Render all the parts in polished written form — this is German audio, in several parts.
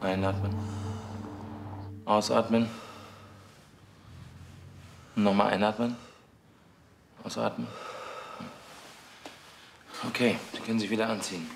Einatmen. Ausatmen. Nochmal einatmen. Ausatmen. Okay, Sie können sich wieder anziehen.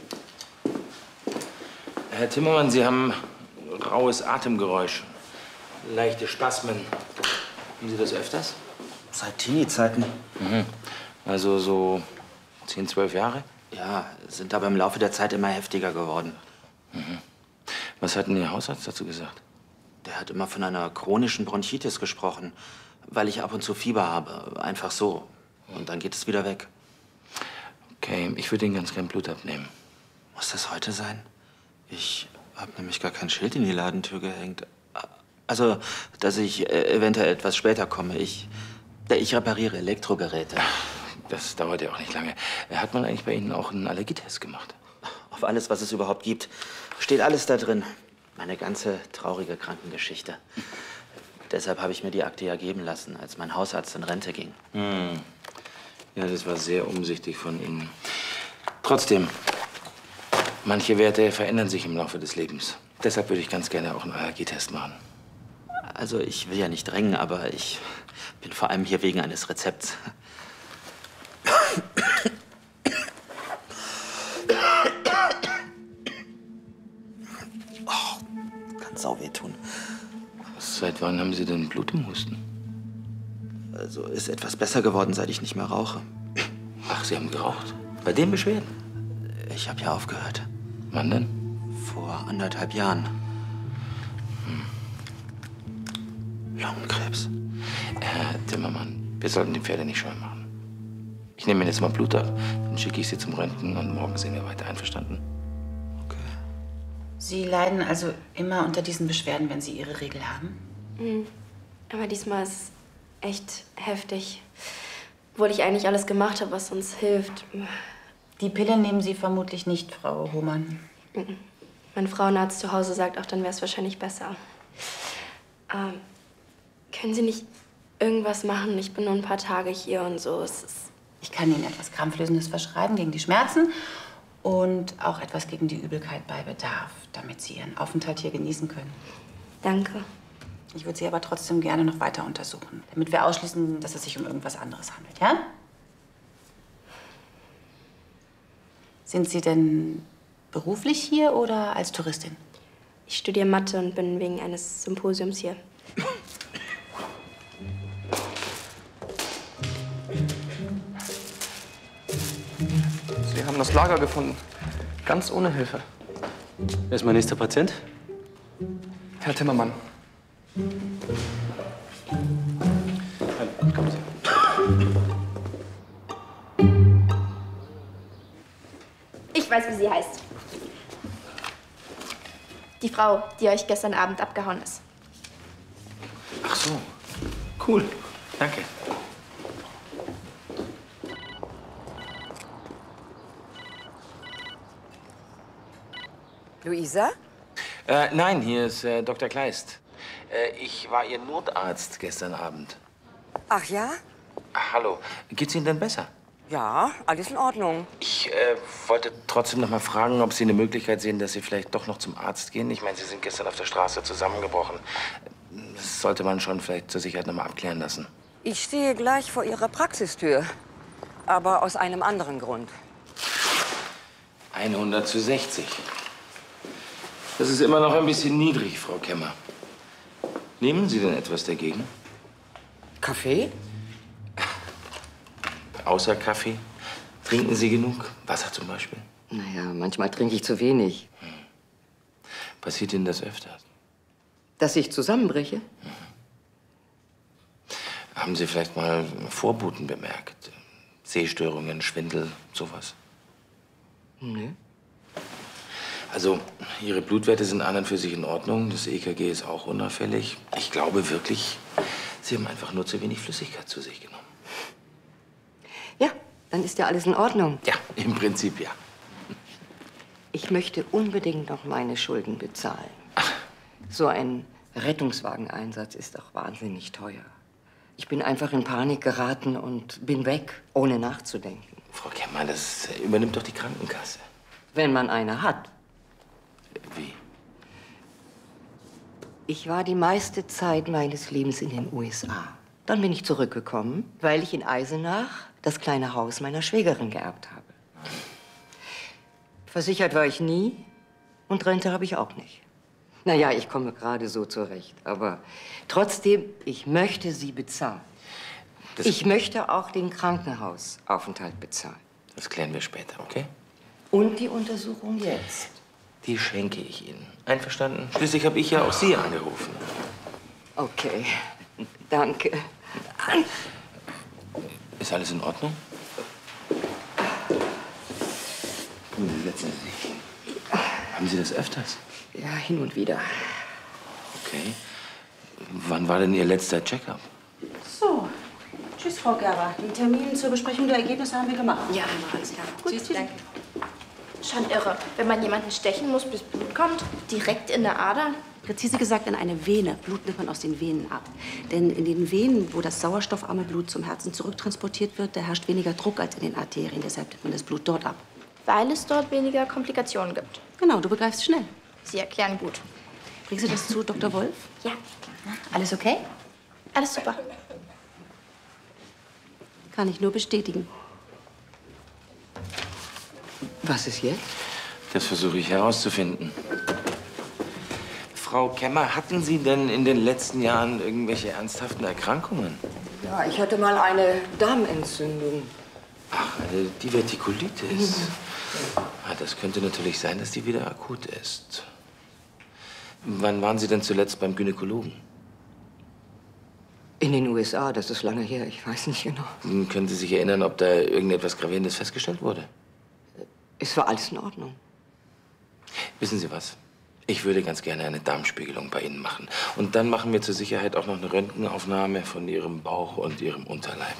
Herr Timmermann, Sie haben raues Atemgeräusch, leichte Spasmen. Haben Sie das öfters? Seit Teenie-Zeiten. Also so 10, 12 Jahre? Ja, sind aber im Laufe der Zeit immer heftiger geworden. Was hat denn Ihr Hausarzt dazu gesagt? Der hat immer von einer chronischen Bronchitis gesprochen, weil ich ab und zu Fieber habe. Einfach so. Und dann geht es wieder weg. Okay, ich würde Ihnen ganz gern Blut abnehmen. Muss das heute sein? Ich habe nämlich gar kein Schild in die Ladentür gehängt. Also, dass ich eventuell etwas später komme. Ich repariere Elektrogeräte. Das dauert ja auch nicht lange. Hat man eigentlich bei Ihnen auch einen Allergietest gemacht? Auf alles, was es überhaupt gibt. Steht alles da drin. Meine ganze traurige Krankengeschichte. Deshalb habe ich mir die Akte ja geben lassen, als mein Hausarzt in Rente ging. Ja, das war sehr umsichtig von Ihnen. Trotzdem, manche Werte verändern sich im Laufe des Lebens. Deshalb würde ich ganz gerne auch einen Allergietest machen. Also, ich will ja nicht drängen, aber ich bin vor allem hier wegen eines Rezepts. Oh, kann sau weh tun. Seit wann haben Sie denn Blut im Husten? Also, ist etwas besser geworden, seit ich nicht mehr rauche. Ach, Sie haben geraucht? Bei den Beschwerden? Ich habe ja aufgehört. Wann denn? Vor 1,5 Jahren. Lungenkrebs. Herr Timmermann, wir sollten die Pferde nicht scheu machen. Ich nehme Ihnen jetzt mal Blut ab, dann schicke ich Sie zum Röntgen und morgen sehen wir weiter. Einverstanden? Okay. Sie leiden also immer unter diesen Beschwerden, wenn Sie Ihre Regel haben? Aber diesmal ist es echt heftig. Obwohl ich eigentlich alles gemacht habe, was uns hilft. Die Pille nehmen Sie vermutlich nicht, Frau Hohmann. Mein Frauenarzt zu Hause sagt auch, dann wäre es wahrscheinlich besser. Können Sie nicht irgendwas machen? Ich bin nur ein paar Tage hier und so. Ich kann Ihnen etwas Krampflösendes verschreiben gegen die Schmerzen und auch etwas gegen die Übelkeit bei Bedarf, damit Sie Ihren Aufenthalt hier genießen können. Danke. Ich würde Sie aber trotzdem gerne noch weiter untersuchen, damit wir ausschließen, dass es sich um irgendwas anderes handelt, ja? Sind Sie denn beruflich hier oder als Touristin? Ich studiere Mathe und bin wegen eines Symposiums hier. Sie haben das Lager gefunden. Ganz ohne Hilfe. Wer ist mein nächster Patient? Herr Timmermann. Kommen Sie. Ich weiß, wie sie heißt. Die Frau, die euch gestern Abend abgehauen ist. Ach so, cool. Danke. Luisa? Nein, hier ist Dr. Kleist. Ich war Ihr Notarzt gestern Abend. Ach ja? Hallo, geht's Ihnen denn besser? Ja, alles in Ordnung. Ich wollte trotzdem noch mal fragen, ob Sie eine Möglichkeit sehen, dass Sie vielleicht doch noch zum Arzt gehen. Ich meine, Sie sind gestern auf der Straße zusammengebrochen. Das sollte man schon vielleicht zur Sicherheit noch mal abklären lassen. Ich stehe gleich vor Ihrer Praxistür. Aber aus einem anderen Grund. 100:60. Das ist immer noch ein bisschen niedrig, Frau Kemmer. Nehmen Sie denn etwas dagegen? Kaffee? Außer Kaffee? Trinken Sie genug? Wasser zum Beispiel? Naja, manchmal trinke ich zu wenig. Passiert Ihnen das öfter? Dass ich zusammenbreche? Haben Sie vielleicht mal Vorboten bemerkt? Sehstörungen, Schwindel, sowas? Nee. Also, Ihre Blutwerte sind an und für sich in Ordnung. Das EKG ist auch unauffällig. Ich glaube wirklich, Sie haben einfach nur zu wenig Flüssigkeit zu sich genommen. Ja, dann ist ja alles in Ordnung. Ja, im Prinzip ja. Ich möchte unbedingt noch meine Schulden bezahlen. So ein Rettungswageneinsatz ist doch wahnsinnig teuer. Ich bin einfach in Panik geraten und bin weg, ohne nachzudenken. Frau Kemmer, das übernimmt doch die Krankenkasse. Wenn man eine hat. Wie? Ich war die meiste Zeit meines Lebens in den USA. Dann bin ich zurückgekommen, weil ich in Eisenach das kleine Haus meiner Schwägerin geerbt habe. Versichert war ich nie und Rente habe ich auch nicht. Naja, ich komme gerade so zurecht, aber trotzdem, ich möchte sie bezahlen. Ich möchte auch den Krankenhausaufenthalt bezahlen. Das klären wir später, okay? Und die Untersuchung jetzt. Die schenke ich Ihnen. Einverstanden? Schließlich habe ich ja auch Sie angerufen. Okay, danke. Ist alles in Ordnung? Kommen Sie, setzen Sie sich. Haben Sie das öfters? Ja, hin und wieder. Okay. Wann war denn Ihr letzter Check-up? So, tschüss, Frau Gerber. Den Termin zur Besprechung der Ergebnisse haben wir gemacht. Ja, alles klar. Gut, Tschüss, tschüss. danke. Schon irre, wenn man jemanden stechen muss, bis Blut kommt, direkt in der Ader. Präzise gesagt in eine Vene. Blut nimmt man aus den Venen ab. Denn in den Venen, wo das sauerstoffarme Blut zum Herzen zurücktransportiert wird, da herrscht weniger Druck als in den Arterien. Deshalb nimmt man das Blut dort ab. Weil es dort weniger Komplikationen gibt. Genau, du begreifst schnell. Sie erklären gut. Bringst du das zu Dr. Wolf? Ja, Alles okay? alles super. Kann ich nur bestätigen. Was ist jetzt? Das versuche ich herauszufinden. Frau Kemmer, hatten Sie denn in den letzten Jahren irgendwelche ernsthaften Erkrankungen? Ja, ich hatte mal eine Darmentzündung. Ach, eine Divertikulitis. Das könnte natürlich sein, dass die wieder akut ist. Wann waren Sie denn zuletzt beim Gynäkologen? In den USA, das ist lange her, ich weiß nicht genau. Können Sie sich erinnern, ob da irgendetwas Gravierendes festgestellt wurde? Es war alles in Ordnung. Wissen Sie was? Ich würde ganz gerne eine Darmspiegelung bei Ihnen machen. Und dann machen wir zur Sicherheit auch noch eine Röntgenaufnahme von Ihrem Bauch und Ihrem Unterleib.